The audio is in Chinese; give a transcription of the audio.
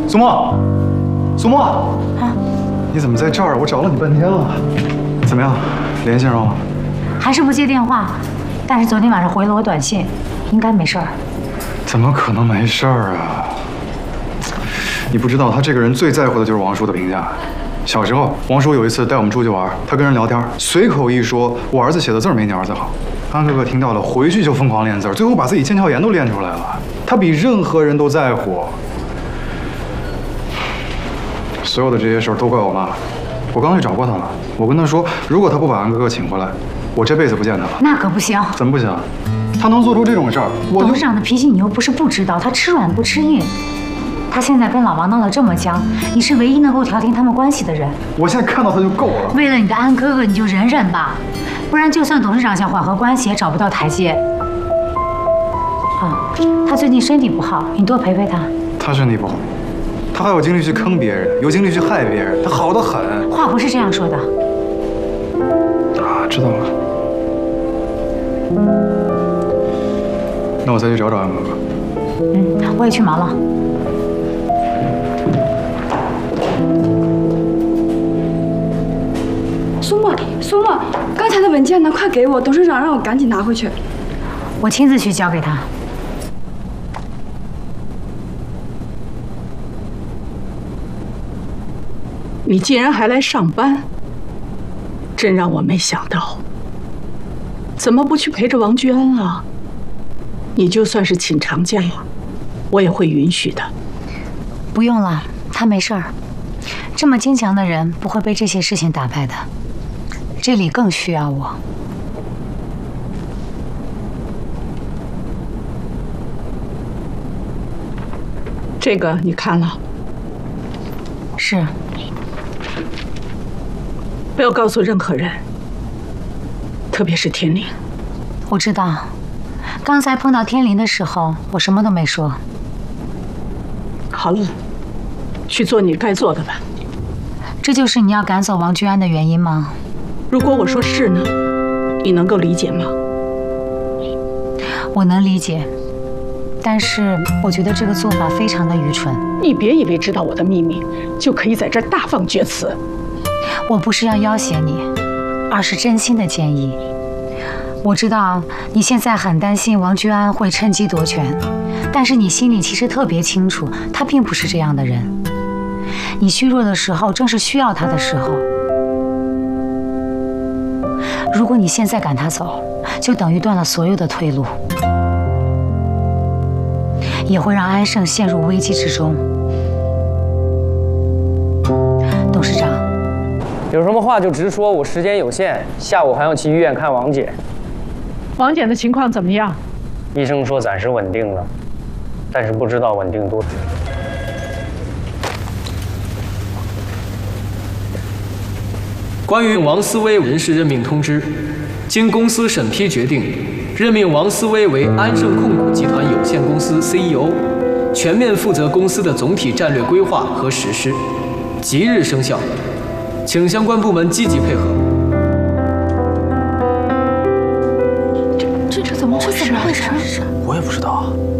苏沫，苏沫，啊，你怎么在这儿？我找了你半天了。怎么样，联系上了吗？ 还是不接电话，但是昨天晚上回了我短信，应该没事儿。 怎么可能没事儿啊？你不知道，他这个人最在乎的就是王叔的评价。小时候，王叔有一次带我们出去玩，他跟人聊天，随口一说，我儿子写的字没你儿子好。安哥哥听到了，回去就疯狂练字，最后把自己腱鞘炎都练出来了。他比任何人都在乎。所有的这些事儿都怪我妈。我刚去找过她了，我跟她说，如果她不把安哥哥请回来，我这辈子不见他了。 那可不行。 怎么不行？他能做出这种事儿， 董事长的脾气你又不是不知道，他吃软不吃硬。他现在跟老王闹得这么僵，你是唯一能够调停他们关系的人。 我现在看到他就够了。 为了你的安哥哥，你就忍忍吧，不然就算董事长想缓和关系，也找不到台阶。啊，他最近身体不好，你多陪陪他。他身体不好，他还有精力去坑别人，有精力去害别人，他好得很。 话不是这样说的。 啊，知道了。那我再去找找安哥哥。 我也去忙了。 苏沫，刚才的文件呢？快给我，董事长让我赶紧拿回去。 我亲自去交给他。 你竟然还来上班，真让我没想到。怎么不去陪着王居安啊？你就算是请长假，我也会允许的。 不用了，他没事儿。这么坚强的人不会被这些事情打败的。这里更需要我。 这个你看了？ 是。 不要告诉任何人，特别是天林。 我知道，刚才碰到天林的时候，我什么都没说。 好了，去做你该做的吧。 这就是你要赶走王居安的原因吗？ 如果我说是呢，你能够理解吗？ 我能理解，但是我觉得这个做法非常的愚蠢。 你别以为知道我的秘密就可以在这儿大放厥词。 我不是要要挟你，而是真心的建议。我知道你现在很担心王居安会趁机夺权，但是你心里其实特别清楚，他并不是这样的人。你虚弱的时候，正是需要他的时候。如果你现在赶他走，就等于断了所有的退路，也会让安盛陷入危机之中。董事长， 有什么话就直说，我时间有限，下午还要去医院看王姐。 王姐的情况怎么样？ 医生说暂时稳定了，但是不知道稳定多久。 关于王思威人事任命通知，经公司审批决定，任命王思威为安盛控股集团有限公司 CEO， 全面负责公司的总体战略规划和实施，即日生效，请相关部门积极配合。 这怎么回事？ 我也不知道啊。